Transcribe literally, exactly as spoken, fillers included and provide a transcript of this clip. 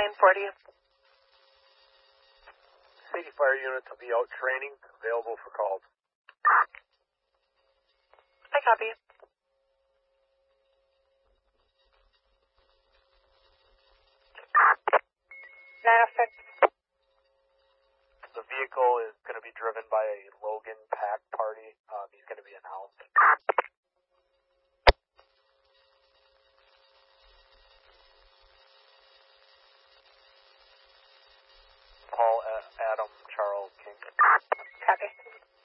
ten forty. City Fire units will be out training, available for calls. I copy. nine oh six. The vehicle is going to be driven by a Logan Pack party. Um, he's going to be announced. Paul, uh, Adam, Charles, King. Copy.